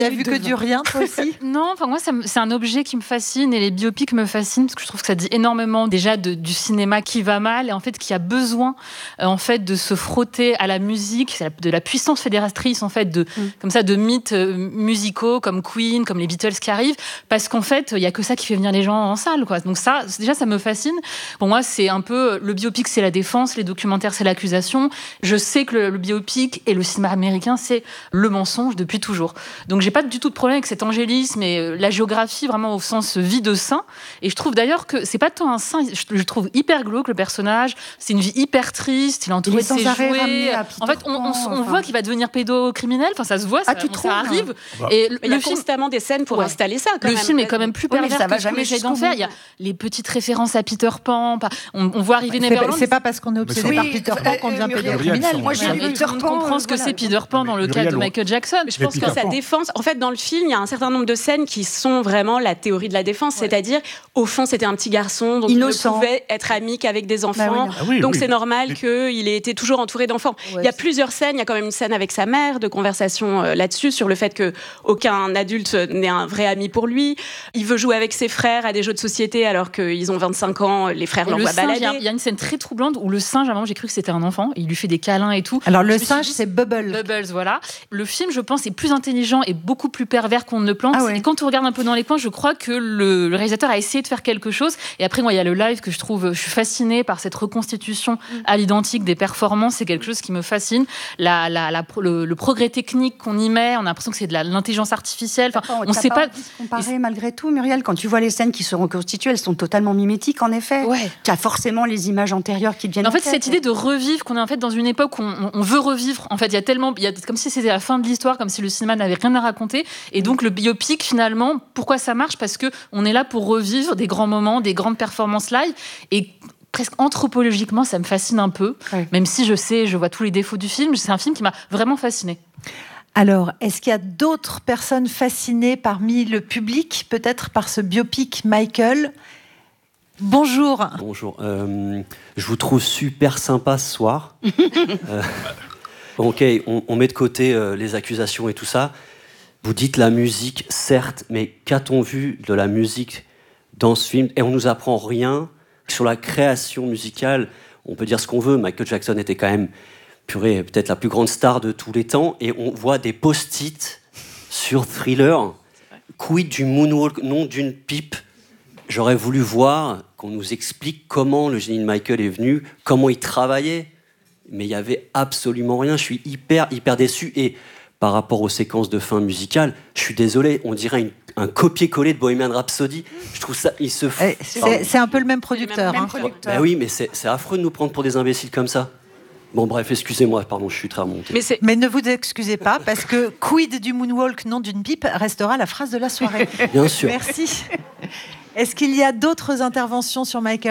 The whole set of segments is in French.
T'as vu que du rien, toi aussi? Non, enfin moi, c'est un objet qui me fascine et les biopics me fascinent parce que je trouve que ça dit énormément déjà du cinéma qui va mal et en fait qui a besoin en fait de se frotter à la musique, de la puissance fédératrice en fait comme ça de mythes musicaux comme Queen, comme les Beatles qui arrivent parce qu'en fait il y a que ça qui fait venir les gens en salle quoi. Donc ça déjà ça me fascine. Pour moi c'est un peu le biopic c'est la défense, les documentaires c'est l'accusation. Je sais que le biopic et le cinéma américain c'est le mensonge depuis toujours. Donc j'ai pas du tout de problème avec cet angélisme et la géographie vraiment au sens vie de saint. Et je trouve d'ailleurs que c'est pas tant un saint, je trouve hyper glauque le personnage. C'est une vie hyper triste. Il est entouré de ses jouets. En fait, on voit qu'il va devenir pédocriminel. Enfin, ça se voit. Ça arrive. Et il y a constamment des scènes pour installer ça. Le film est quand même plus pervers que ce que j'ai d'enfer. Il y a les petites références à Peter Pan. On voit arriver Neverland. C'est pas parce qu'on est obsédé par Peter Pan qu'on devient pédocriminel. Moi, j'ai vu Peter Pan. On comprend ce que c'est Peter Pan dans le cas de Michael Jackson. Je pense que sa défense. En fait, dans le film, il y a un certain nombre de scènes qui sont vraiment la théorie de la défense, c'est-à-dire, au fond, c'était un petit garçon, donc innocent. Il ne pouvait être ami qu'avec des enfants, donc c'est normal qu'il ait été toujours entouré d'enfants. Il y a plusieurs scènes, il y a quand même une scène avec sa mère, de conversation là-dessus, sur le fait qu'aucun adulte n'est un vrai ami pour lui. Il veut jouer avec ses frères à des jeux de société alors qu'ils ont 25 ans, les frères l'envoient balader. Il y a une scène très troublante où le singe, à un moment, j'ai cru que c'était un enfant, il lui fait des câlins et tout. Alors le singe, c'est Bubbles. Bubbles, voilà. Le film, je pense, est plus intelligent et beaucoup plus pervers qu'on ne le pense. Et quand on regarde un peu dans les coins, je crois que le réalisateur a essayé de faire quelque chose. Et après, moi, il y a le live que je suis fascinée par cette reconstitution à l'identique des performances. C'est quelque chose qui me fascine. Le progrès technique qu'on y met, on a l'impression que c'est de l'intelligence artificielle. Enfin, on sait pas. Comparer malgré tout, Muriel, quand tu vois les scènes qui se reconstituent, elles sont totalement mimétiques, en effet. Tu as forcément les images antérieures qui deviennent. En fait, cette idée de revivre, qu'on est en fait dans une époque où on veut revivre. En fait, il y a comme si c'était la fin de l'histoire, comme si le cinéma n'avait rien à raconter. Et donc, le biopic, finalement, pourquoi ça marche ? Parce que on est là pour revivre des grands moments, des grandes performances live. Et presque anthropologiquement, ça me fascine un peu. Même si je vois tous les défauts du film. C'est un film qui m'a vraiment fascinée. Alors, est-ce qu'il y a d'autres personnes fascinées parmi le public, peut-être par ce biopic Michael ? Bonjour. Bonjour. Je vous trouve super sympa ce soir. Ok, on met de côté les accusations et tout ça. Vous dites la musique, certes, mais qu'a-t-on vu de la musique dans ce film ? Et on nous apprend rien sur la création musicale. On peut dire ce qu'on veut. Michael Jackson était quand même, peut-être la plus grande star de tous les temps. Et on voit des post-it sur Thriller. Quid du moonwalk, non d'une pipe. J'aurais voulu voir qu'on nous explique comment le génie de Michael est venu, comment il travaillait. Mais il n'y avait absolument rien. Je suis hyper déçu. Et par rapport aux séquences de fin musicale, je suis désolé, on dirait un copier-coller de Bohemian Rhapsody. Je trouve ça, il se fout. C'est un peu le même producteur. Ben oui, mais c'est affreux de nous prendre pour des imbéciles comme ça. Bon, bref, excusez-moi, pardon, je suis très remonté. Mais ne vous excusez pas, parce que quid du moonwalk, non d'une pipe, restera la phrase de la soirée. Bien sûr. Merci. Est-ce qu'il y a d'autres interventions sur Michael ?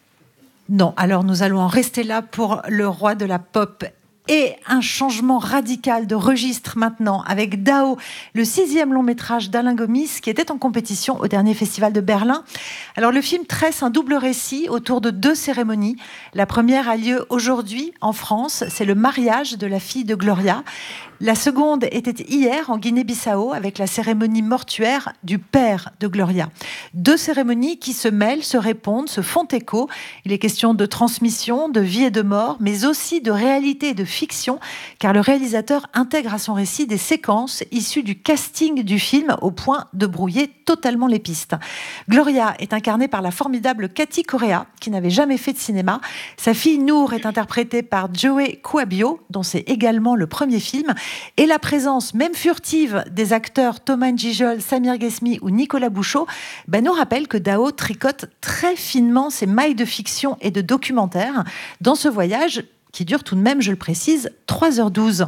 Non, alors nous allons en rester là pour le roi de la pop. Et un changement radical de registre maintenant avec Dao, le 6e long métrage d'Alain Gomis qui était en compétition au dernier festival de Berlin. Alors le film tresse un double récit autour de 2 cérémonies. La première a lieu aujourd'hui en France, c'est le mariage de la fille de Gloria. La seconde était hier en Guinée-Bissau avec la cérémonie mortuaire du père de Gloria. 2 cérémonies qui se mêlent, se répondent, se font écho. Il est question de transmission, de vie et de mort, mais aussi de réalité et de fiction, car le réalisateur intègre à son récit des séquences issues du casting du film au point de brouiller totalement les pistes. Gloria est incarnée par la formidable Cathy Correa, qui n'avait jamais fait de cinéma. Sa fille Nour est interprétée par Joey Kouabio, dont c'est également le premier film. Et la présence, même furtive, des acteurs Thomas N'Gijol, Samir Ghesmi ou Nicolas Bouchot nous rappelle que Dao tricote très finement ses mailles de fiction et de documentaire dans ce voyage qui dure tout de même, je le précise, 3h12.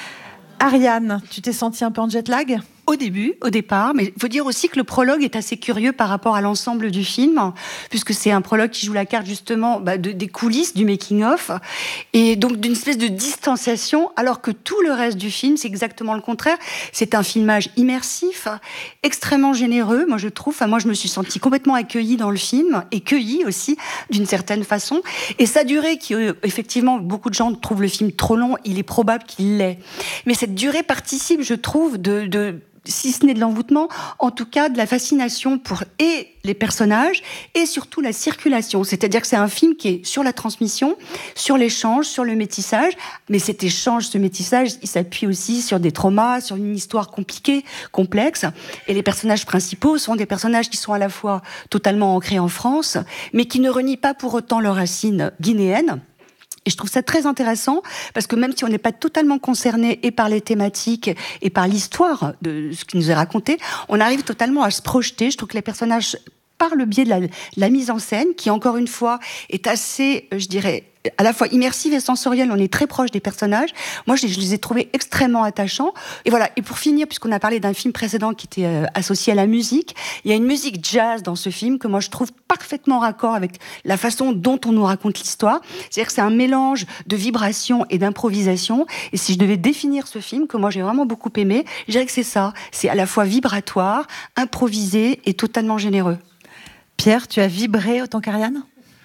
Ariane, tu t'es sentie un peu en jet lag ? Au départ, mais il faut dire aussi que le prologue est assez curieux par rapport à l'ensemble du film, puisque c'est un prologue qui joue la carte justement des coulisses, du making-of, et donc d'une espèce de distanciation, alors que tout le reste du film, c'est exactement le contraire. C'est un filmage immersif, extrêmement généreux, moi je trouve. Moi je me suis sentie complètement accueillie dans le film, et cueillie aussi, d'une certaine façon. Et sa durée, qui effectivement, beaucoup de gens trouvent le film trop long, il est probable qu'il l'est. Mais cette durée participe, je trouve, si ce n'est de l'envoûtement, en tout cas de la fascination pour les personnages et surtout la circulation. C'est-à-dire que c'est un film qui est sur la transmission, sur l'échange, sur le métissage, mais cet échange, ce métissage, il s'appuie aussi sur des traumas, sur une histoire compliquée, complexe, et les personnages principaux sont des personnages qui sont à la fois totalement ancrés en France, mais qui ne renient pas pour autant leurs racines guinéennes. Et je trouve ça très intéressant parce que même si on n'est pas totalement concerné et par les thématiques et par l'histoire de ce qui nous est raconté, on arrive totalement à se projeter. Je trouve que les personnages, par le biais de la mise en scène, qui encore une fois est assez, je dirais, à la fois immersive et sensorielle, on est très proche des personnages. Moi, je les ai trouvés extrêmement attachants. Et voilà. Et pour finir, puisqu'on a parlé d'un film précédent qui était associé à la musique, il y a une musique jazz dans ce film que moi je trouve parfaitement raccord avec la façon dont on nous raconte l'histoire. C'est-à-dire que c'est un mélange de vibrations et d'improvisation. Et si je devais définir ce film, que moi j'ai vraiment beaucoup aimé, je dirais que c'est ça. C'est à la fois vibratoire, improvisé et totalement généreux. Pierre, tu as vibré autant qu'Ariane ?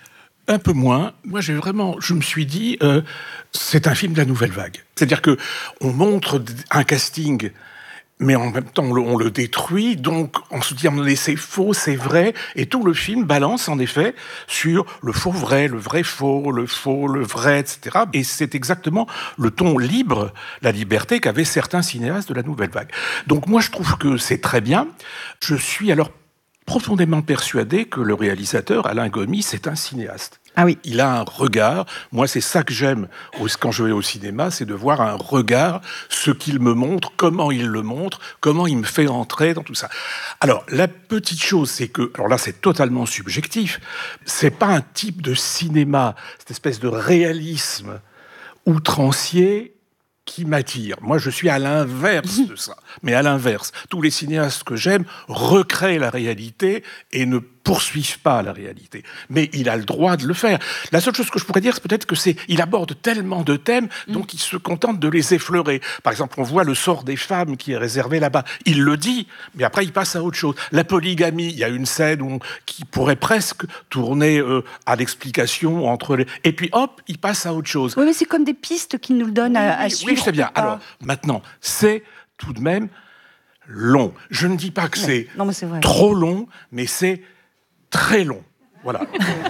Un peu moins. Moi, je me suis dit, c'est un film de la nouvelle vague. C'est-à-dire que on montre un casting, mais en même temps, on le détruit. Donc, on se dit, mais c'est faux, c'est vrai. Et tout le film balance, en effet, sur le faux vrai, le vrai faux, le vrai, etc. Et c'est exactement le ton libre, la liberté qu'avaient certains cinéastes de la nouvelle vague. Donc, moi, je trouve que c'est très bien. Je suis alors profondément persuadé que le réalisateur, Alain Gomis, c'est un cinéaste. Ah oui. Il a un regard. Moi, c'est ça que j'aime quand je vais au cinéma, c'est de voir un regard, ce qu'il me montre, comment il le montre, comment il me fait entrer dans tout ça. Alors, la petite chose, c'est que, alors là, c'est totalement subjectif, c'est pas un type de cinéma, cette espèce de réalisme outrancier qui m'attire. Moi, je suis à l'inverse de ça. Mais à l'inverse, tous les cinéastes que j'aime recréent la réalité et ne poursuivent pas la réalité. Mais il a le droit de le faire. La seule chose que je pourrais dire, c'est peut-être que il aborde tellement de thèmes, donc il se contente de les effleurer. Par exemple, on voit le sort des femmes qui est réservé là-bas. Il le dit, mais après, il passe à autre chose. La polygamie, il y a une scène qui pourrait presque tourner à l'explication entre les... Et puis, hop, il passe à autre chose. Oui, mais c'est comme des pistes qu'il nous le donne à suivre. Oui, je sais bien. Alors, maintenant, c'est tout de même long. Je ne dis pas que c'est trop long, mais c'est très long. Voilà.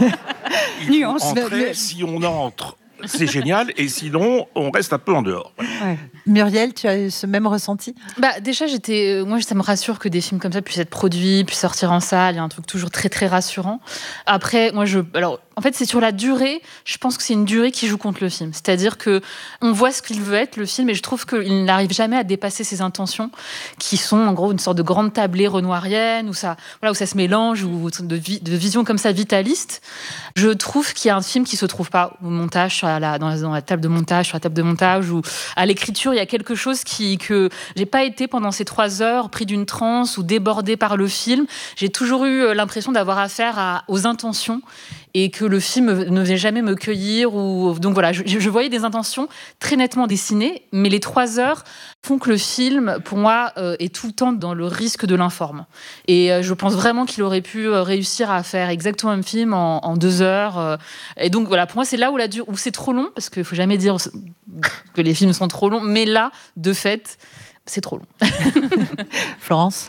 Nuance. Si on entre, c'est génial, et sinon, on reste un peu en dehors. Voilà. Ouais. Muriel, tu as eu ce même ressenti ? Déjà, moi, ça me rassure que des films comme ça puissent être produits, puissent sortir en salle. Il y a un truc toujours très, très rassurant. Après, en fait, c'est sur la durée. Je pense que c'est une durée qui joue contre le film. C'est-à-dire que on voit ce qu'il veut être, le film, et je trouve qu'il n'arrive jamais à dépasser ses intentions, qui sont, en gros, une sorte de grande tablée renoirienne, où ça se mélange, ou de vision comme ça vitaliste. Je trouve qu'il y a un film qui se trouve pas au montage, dans la table de montage, sur la table de montage, ou à l'écriture. Il y a quelque chose que j'ai pas été pendant ces 3 heures pris d'une transe ou débordé par le film. J'ai toujours eu l'impression d'avoir affaire aux intentions et que le film ne venait jamais me cueillir. Donc voilà, je voyais des intentions très nettement dessinées, mais les 3 heures font que le film, pour moi, est tout le temps dans le risque de l'informe. Et je pense vraiment qu'il aurait pu réussir à faire exactement le même film en 2 heures. Et donc voilà, pour moi, c'est là où c'est trop long, parce qu'il ne faut jamais dire que les films sont trop longs, mais là, de fait, c'est trop long. Florence ?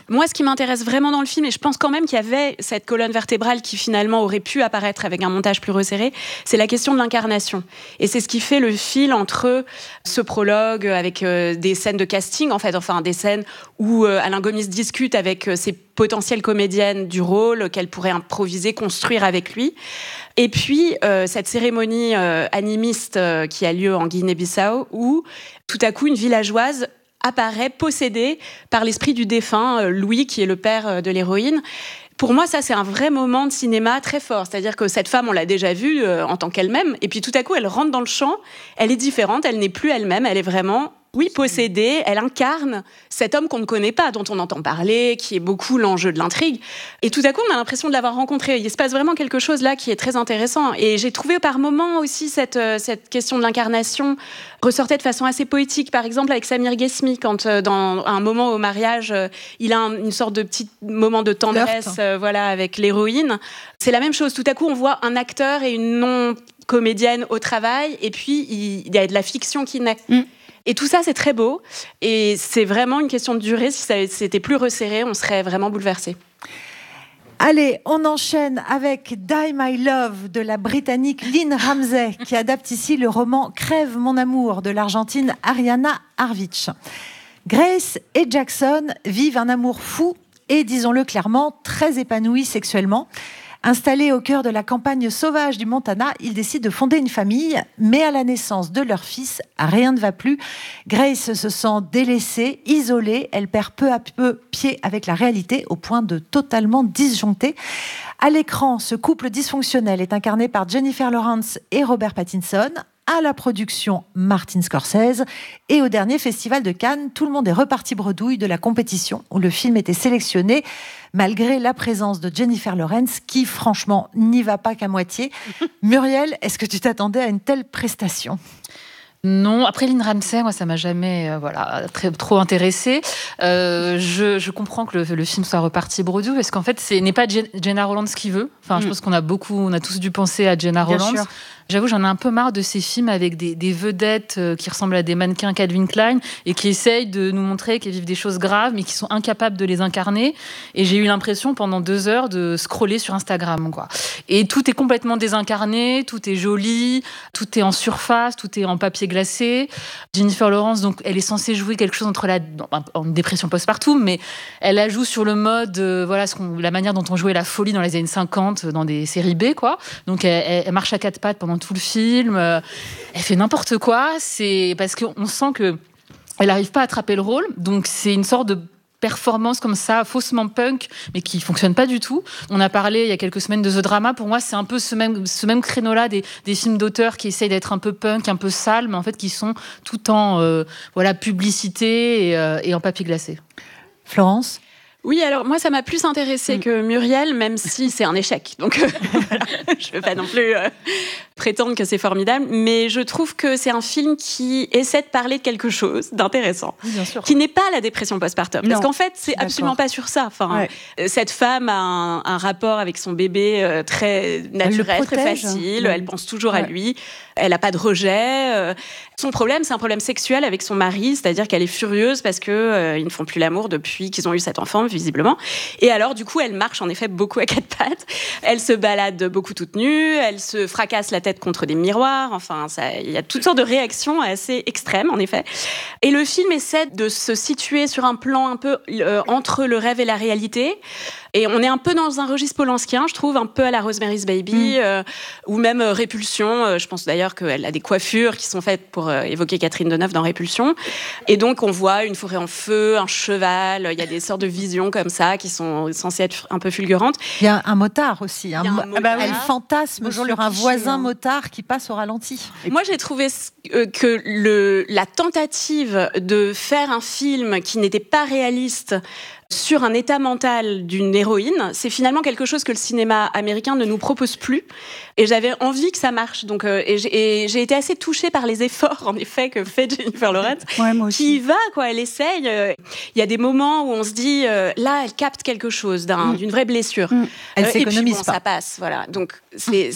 Moi, ce qui m'intéresse vraiment dans le film, et je pense quand même qu'il y avait cette colonne vertébrale qui finalement aurait pu apparaître avec un montage plus resserré, c'est la question de l'incarnation. Et c'est ce qui fait le fil entre ce prologue avec des scènes de casting, en fait, enfin des scènes où Alain Gomis discute avec ses potentielles comédiennes du rôle qu'elle pourrait improviser, construire avec lui. Et puis, cette cérémonie animiste qui a lieu en Guinée-Bissau, où tout à coup, une villageoise apparaît possédée par l'esprit du défunt, Louis, qui est le père de l'héroïne. Pour moi, ça, c'est un vrai moment de cinéma très fort. C'est-à-dire que cette femme, on l'a déjà vue en tant qu'elle-même, et puis tout à coup, elle rentre dans le champ, elle est différente, elle n'est plus elle-même, elle est vraiment... Oui, possédée, elle incarne cet homme qu'on ne connaît pas, dont on entend parler, qui est beaucoup l'enjeu de l'intrigue. Et tout à coup, on a l'impression de l'avoir rencontré. Il se passe vraiment quelque chose là qui est très intéressant. Et j'ai trouvé par moments aussi cette question de l'incarnation ressortait de façon assez poétique. Par exemple, avec Samir Ghesmi, quand dans un moment au mariage, il a une sorte de petit moment de tendresse avec l'héroïne. C'est la même chose. Tout à coup, on voit un acteur et une non-comédienne au travail, et puis il y a de la fiction qui naît. Et tout ça, c'est très beau. Et c'est vraiment une question de durée. Si c'était plus resserré, on serait vraiment bouleversé. Allez, on enchaîne avec Die My Love de la Britannique Lynn Ramsay, qui adapte ici le roman Crève mon amour de l'Argentine Ariana Harvich. Grace et Jackson vivent un amour fou et, disons-le clairement, très épanoui sexuellement. Installés au cœur de la campagne sauvage du Montana, ils décident de fonder une famille, mais à la naissance de leur fils, rien ne va plus. Grace se sent délaissée, isolée, elle perd peu à peu pied avec la réalité au point de totalement disjoncter. À l'écran, ce couple dysfonctionnel est incarné par Jennifer Lawrence et Robert Pattinson. À la production, Martin Scorsese. Et au dernier Festival de Cannes, tout le monde est reparti bredouille de la compétition où le film était sélectionné, malgré la présence de Jennifer Lawrence, qui, franchement, n'y va pas qu'à moitié. Muriel, est-ce que tu t'attendais à une telle prestation ? Non, après Lynn Ramsay, moi ça m'a jamais trop intéressée. Je comprends que le film soit reparti bredouille parce qu'en fait n'est pas Gena Rowlands qui veut. Enfin, je pense qu'on a tous dû penser à Gena Rowlands. J'avoue, j'en ai un peu marre de ces films avec des vedettes qui ressemblent à des mannequins Calvin Klein et qui essayent de nous montrer qu'elles vivent des choses graves mais qui sont incapables de les incarner. Et j'ai eu l'impression pendant 2 heures de scroller sur Instagram, quoi. Et tout est complètement désincarné, tout est joli, tout est en surface, tout est en papier glacé. Jennifer Lawrence, donc, elle est censée jouer quelque chose entre en dépression postpartum, mais elle la joue sur le mode, la manière dont on jouait la folie dans les années 50 dans des séries B, quoi. Donc elle marche à 4 pattes pendant tout le film, elle fait n'importe quoi. C'est parce qu'on sent que elle n'arrive pas à attraper le rôle, donc c'est une sorte de performance comme ça, faussement punk, mais qui fonctionne pas du tout. On a parlé il y a quelques semaines de The Drama. Pour moi, c'est un peu ce même créneau-là des films d'auteurs qui essayent d'être un peu punk, un peu sales, mais en fait qui sont tout en publicité et en papier glacé. Florence ? Oui, alors moi, ça m'a plus intéressée que Muriel, même si c'est un échec. Donc, voilà, je ne veux pas non plus prétendre que c'est formidable, mais je trouve que c'est un film qui essaie de parler de quelque chose d'intéressant, qui n'est pas la dépression postpartum. Parce qu'en fait, c'est absolument pas sur ça. Enfin, cette femme a un rapport avec son bébé très naturel, très facile. Elle pense toujours à lui. Elle n'a pas de rejet. Son problème, c'est un problème sexuel avec son mari, c'est-à-dire qu'elle est furieuse parce qu'ils ne font plus l'amour depuis qu'ils ont eu cet enfant, visiblement. Et alors, du coup, elle marche en effet beaucoup à 4 pattes. Elle se balade beaucoup toute nue. Elle se fracasse la tête contre des miroirs. Enfin, il y a toutes sortes de réactions assez extrêmes, en effet. Et le film essaie de se situer sur un plan un peu entre le rêve et la réalité. Et on est un peu dans un registre polanskien, je trouve, un peu à la Rosemary's Baby, ou même Répulsion. Je pense d'ailleurs qu'elle a des coiffures qui sont faites pour évoquer Catherine Deneuve dans Répulsion. Et donc, on voit une forêt en feu, un cheval, il y a des sortes de visions comme ça qui sont censées être un peu fulgurantes. Il y a un motard aussi. Elle fantasme sur un voisin motard qui passe au ralenti. Moi, j'ai trouvé que la tentative de faire un film qui n'était pas réaliste sur un état mental d'une héroïne, c'est finalement quelque chose que le cinéma américain ne nous propose plus. Et j'avais envie que ça marche. Donc, j'ai été assez touchée par les efforts, en effet, que fait Jennifer Lawrence, qui y va, quoi. Elle essaye. Il y a des moments où on se dit, là, elle capte quelque chose d'une vraie blessure. Elle s'économise pas. Ça passe, voilà. Donc, c'est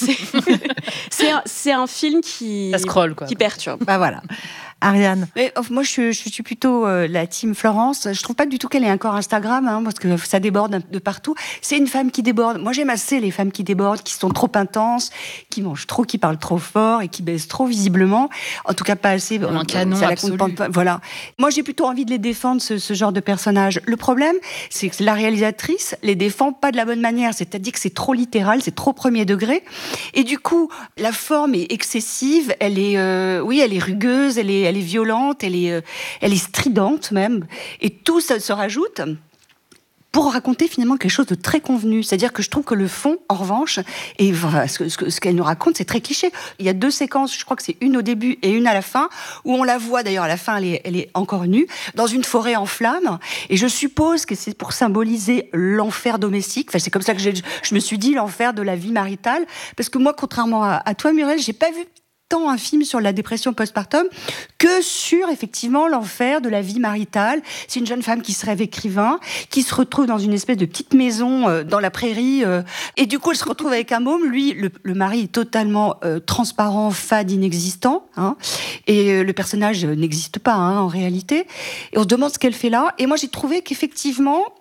un film qui perturbe. Bah voilà. Ariane. Mais, moi, je suis plutôt la team Florence. Je trouve pas du tout qu'elle ait un corps Instagram, parce que ça déborde de partout. C'est une femme qui déborde. Moi, j'aime assez les femmes qui débordent, qui sont trop intenses, qui mangent trop, qui parlent trop fort et qui baissent trop visiblement. En tout cas, pas assez. Un canon absolu. Voilà. Moi, j'ai plutôt envie de les défendre, ce genre de personnages. Le problème, c'est que la réalisatrice les défend pas de la bonne manière. C'est-à-dire que c'est trop littéral, c'est trop premier degré. Et du coup, la forme est excessive. Elle est rugueuse, elle est violente, elle est stridente même. Et tout ça se rajoute pour raconter finalement quelque chose de très convenu. C'est-à-dire que je trouve que le fond, en revanche, et voilà, ce qu'elle nous raconte, c'est très cliché. Il y a 2 séquences, je crois que c'est une au début et une à la fin, où on la voit, d'ailleurs à la fin, elle est encore nue, dans une forêt en flammes. Et je suppose que c'est pour symboliser l'enfer domestique. Enfin, c'est comme ça que je me suis dit, l'enfer de la vie maritale. Parce que moi, contrairement à toi, Muriel, j'ai pas vu tant un film sur la dépression postpartum que sur, effectivement, l'enfer de la vie maritale. C'est une jeune femme qui se rêve écrivain, qui se retrouve dans une espèce de petite maison dans la prairie, et du coup, elle se retrouve avec un môme. Lui, le mari est totalement transparent, fade, inexistant, hein, et le personnage n'existe pas, hein, en réalité. Et on se demande ce qu'elle fait là. Et moi, j'ai trouvé qu'effectivement,